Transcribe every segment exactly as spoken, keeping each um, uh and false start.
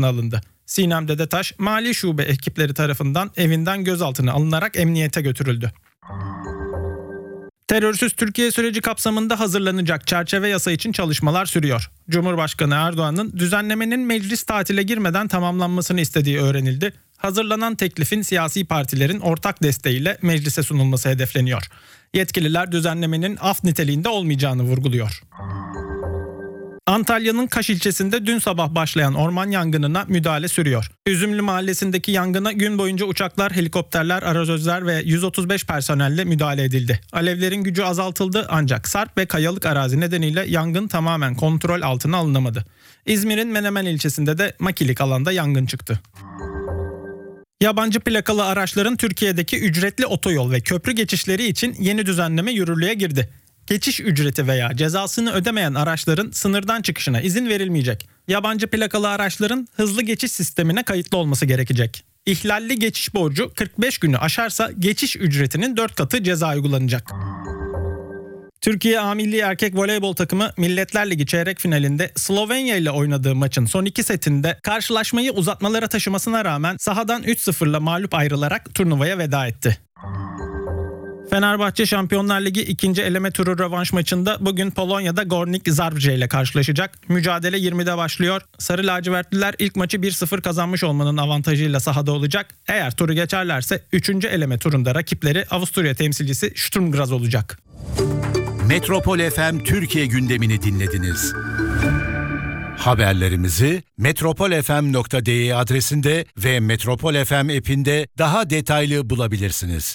alındı. Sinem Dedetaş, Mali Şube ekipleri tarafından evinden gözaltına alınarak emniyete götürüldü. Terörsüz Türkiye süreci kapsamında hazırlanacak çerçeve yasa için çalışmalar sürüyor. Cumhurbaşkanı Erdoğan'ın düzenlemenin meclis tatile girmeden tamamlanmasını istediği öğrenildi. Hazırlanan teklifin siyasi partilerin ortak desteğiyle meclise sunulması hedefleniyor. Yetkililer düzenlemenin af niteliğinde olmayacağını vurguluyor. Antalya'nın Kaş ilçesinde dün sabah başlayan orman yangınına müdahale sürüyor. Üzümlü mahallesindeki yangına gün boyunca uçaklar, helikopterler, arazözler ve yüz otuz beş personelle müdahale edildi. Alevlerin gücü azaltıldı ancak sarp ve kayalık arazi nedeniyle yangın tamamen kontrol altına alınamadı. İzmir'in Menemen ilçesinde de makilik alanda yangın çıktı. Yabancı plakalı araçların Türkiye'deki ücretli otoyol ve köprü geçişleri için yeni düzenleme yürürlüğe girdi. Geçiş ücreti veya cezasını ödemeyen araçların sınırdan çıkışına izin verilmeyecek. Yabancı plakalı araçların hızlı geçiş sistemine kayıtlı olması gerekecek. İhlalli geçiş borcu kırk beş günü aşarsa geçiş ücretinin dört katı ceza uygulanacak. Türkiye A Milli Erkek Voleybol takımı Milletler Ligi çeyrek finalinde Slovenya ile oynadığı maçın son iki setinde karşılaşmayı uzatmalara taşımasına rağmen sahadan üç sıfırla mağlup ayrılarak turnuvaya veda etti. Fenerbahçe Şampiyonlar Ligi ikinci eleme turu rövanş maçında bugün Polonya'da Górnik Zabrze ile karşılaşacak. Mücadele yirmide başlıyor. Sarı lacivertliler ilk maçı bir sıfır kazanmış olmanın avantajıyla sahada olacak. Eğer turu geçerlerse üçüncü eleme turunda rakipleri Avusturya temsilcisi Sturm Graz olacak. Metropol F M Türkiye gündemini dinlediniz. Haberlerimizi metropol f m nokta d e adresinde ve Metropol F M app'inde daha detaylı bulabilirsiniz.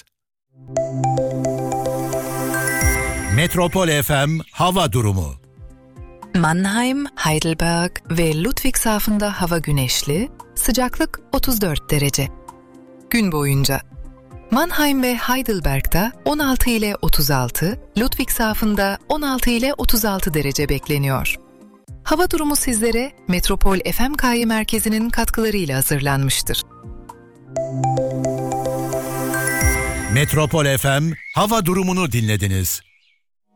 Metropol F M hava durumu. Mannheim, Heidelberg ve Ludwigshafen'da hava güneşli, sıcaklık otuz dört derece. Gün boyunca Mannheim ve Heidelberg'da on altı ile otuz altı, Ludwigshafen'da on altı ile otuz altı derece bekleniyor. Hava durumu sizlere Metropol F M K Y Merkezi'nin katkılarıyla hazırlanmıştır. Metropol F M hava durumunu dinlediniz.